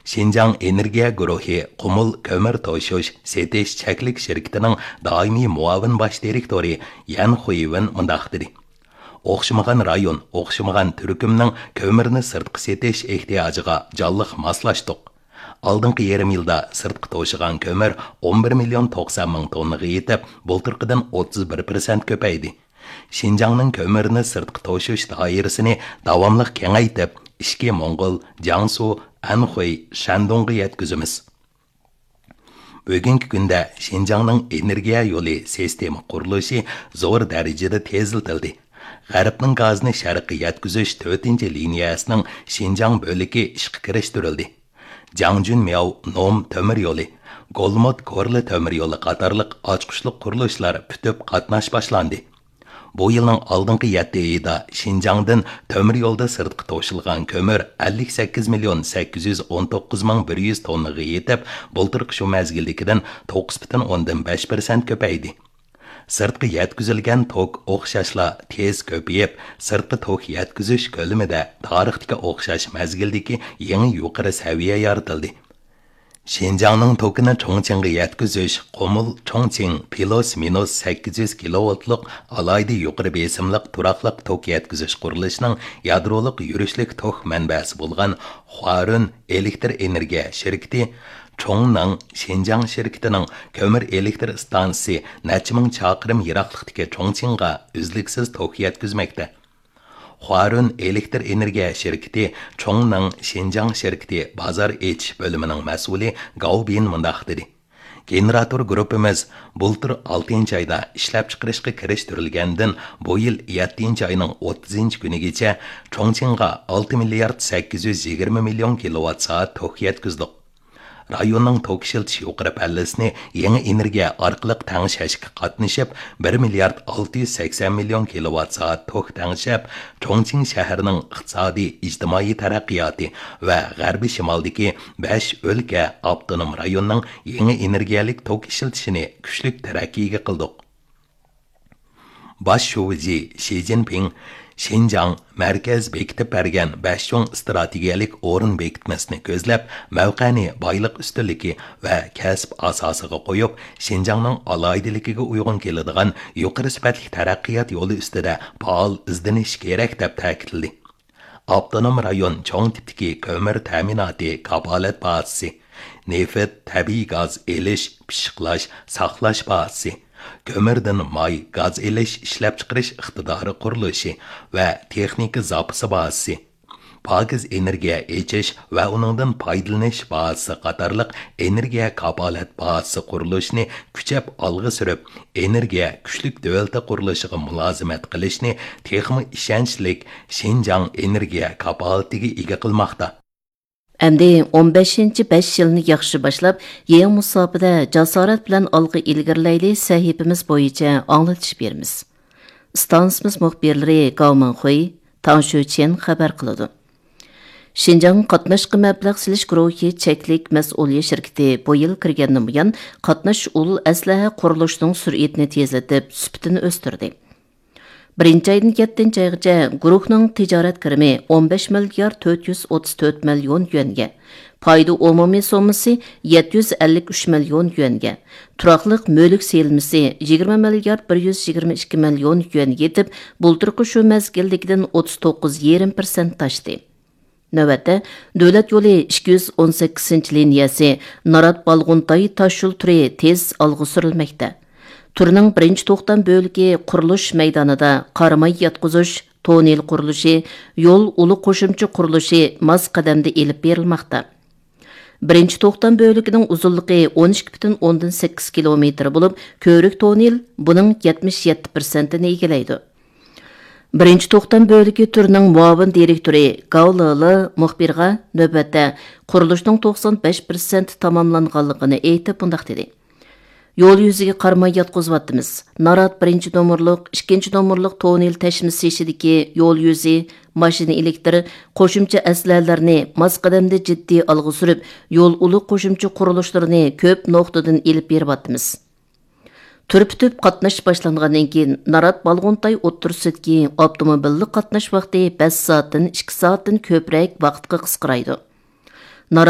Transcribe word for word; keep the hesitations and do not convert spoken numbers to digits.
Шинжаң энергия guruhi Qumul көмір to'shish setish cheklik shirkitining doimiy muavin bosh direktori Yan Huyvin mundaq dedi. O'xshamagan rayon, o'xshamagan turkumning ko'mirni sirtqi setish ehtiyojiga jonliq moslashdik. Алдыңғы yarim yilda sirtqi to'shigan ko'mir o'n bir million to'qson ming tonnaga yetib, bultirqidan o'ttiz bir prosent ko'paydi. Шинжаңның көмірні сыртқы то'shish doirasini davomli kengaytib, ishki Mo'ng'ul, Jiangsu, Anhui, Shandongga yetkazamiz. Bugungi kunda Шинжаңның energiya yo'li sistema qurilishi zo'r darajada tezlatildi. G'arbning gazni sharqqa yetkazish to'rtinchi liniyasining Шинжаң bo'ligi ishga kirishtirildi. Jiangjun-Miao Nom temir yo'li, Golmot Korli temir yo'li qatorliq ochqishliq qurilishlar putib qatnash boshlandi. Bu yılның aldınғы yetti ayida Шинжаңдан temir yo'lda sirtqi to'shilgan ko'mir ellik sakkiz million sakkiz yuz o'n to'qqiz ming bir yuz tonnaga yetib, bultirqi shu mezgildagidan to'qqiz butun o'ndan besh prosent ko'paydi. Sirtqi yetkazilgan tok o'xshashla tez ko'payib, sirtqi tok yetkazish ko'lamida tarixdagi o'xshash mezgildagi yangi yuqori saviya yaratildi. Шинжаңның токini Chongqingga yetkazish Qumul Chongqing plus minus sakkiz yuz kilovoltlik alayda yuqori besimliq turaqliq tok yetkazish qurilishining yadroliq yurishlik tok manbasi bo'lgan Huarun elektr energiya shirkati Chongqing Шинжаң shirkatining ko'mir elektr stansiyasi necha ming chaqirim yiroqlikdagi Chongqingga uzluksiz tok yetkazmoqda. Huarun elektr energiya shirkati Chongqing Шинжаң shirkati bozor etish bo'limining mas'uli Gao Bin mundaq dedi. Generator gruppamiz bultir oltinchi oyda ishlab chiqarishga kirishtirilgandan bu yil yettinchi oyning o'ttizinchi kunigacha Chongqingga olti milliard sakkiz yuz yigirma million kilowatt soat tok yetkazdik. Rayonning tok ishiltish yuqori pallasini yangi energiya orqali tangishashga qatnashib bir milliard olti yuz sakson million kilowatt soat tok tangishib, Chongqing shahrining iqtisodiy, ijtimoiy taraqqiyoti va g'arbiy shimoldagi besh o'lka avtonom rayonning yangi energiyalik tok ishiltishini kuchli taraqqiyga qildik. Bosh sho'ji Xi Jinping Шинжаң markaz bekitib bergan besh cho'ng strategiyalik o'rin bekitmasini ko'zlab, mavqani boyliq ustunligi va kasb asosiga qo'yib, Шинжаңның aloydiligiga uyg'un keladigan yuqori sifatli taraqqiyot yo'li ustida faol izdinish kerak deb ta'kidladi. Avtonom rayon cho'ng tipdagi ko'mir ta'minoti kafolat bazasi, neft, tabiiy gaz elish, pishiqlash, saqlash bazasi, ko'mirdan may, gaz elish ishlab chiqarish iqtidori qurilishi va texnika zapasi bazasi, pokiz energiya echish va uningdan foydalanish bazasi qatorliq energiya kafolat bazasi qurilishini kuchab olg'a surib, energiya kuchlik davlat qurilishiga mulozimat qilishni texnik ishonchlik Шинжаң energiya kafolatiga ega qilmoqda. Әмді o'n beshinchi besh yilni yaxshi boshlab, yangi musobaqada jasorat bilan olg'a ilgirlayli sahifamiz bo'yicha anglatish beramiz. Stansimiz muxbirlari Gao Minghui, Tang Shuchen xabar qiladi. Шинжаң qatnashqa mablag' silish guruhi cheklik mas'uliyat shirkati bu yil kirgandan buyon qatnash ul aslaha qurilishining sur'atini tezlatib, sifatini o'stirdi. Birinchi aydan yettinchi oygacha guruhning tijorat kirimi o'n besh milliard to'rt yuz o'ttiz to'rt million yuanga, foyda umumiy sommasi yetti yuz ellik uch million yuanga, turaqliq mulk selmisi yigirma milliard bir yuz yigirma ikki million yuanga yetib, bultirqi shu mezgildagidan o'ttiz to'qqiz yarim prosent tashdi. Navbatda davlat yo'li ikki yuz o'n sakkizinchi liniyasi Narat Balg'untay tashul turi tez olg'a surilmoqda. Turning birinchi to'xtam bo'ligi qurilish maydonida qaramay yotqizish, tonel qurilishi, yo'l uli qo'shimcha qurilishi mos qadamda elib berilmoqda. Birinchi to'xtam bo'ligining uzunligi o'n ikki butun o'ndan sakkiz kilometr bo'lib, ko'rik tonel buning yetmish yetti prosentini egallaydi. Birinchi to'xtam bo'ligi turning muavin direktori Gao Lili muxbirga navbatda qurilishning to'qson besh prosent tamomlanganligini aytib bundaq dedi. Yo'l yuziga qarmay yotqizyapmiz. Narat birinchi nomerlik, ikkinchi nomerlik tonel tashmis ishidagi yo'l yuzi, mashina elektr, qo'shimcha aslalarni mos qadamda jiddiy olg'a surib, yo'l uli qo'shimcha qurilishlarni ko'p nuqtadan elib beryapmiz. Turpitib qatnash boshlangandan keyin Narat Balg'untay o'ttirsidagi avtomobillik qatnash vaqti besh soatdan ikki soatdan ko'proq vaqtga qisqaraydi.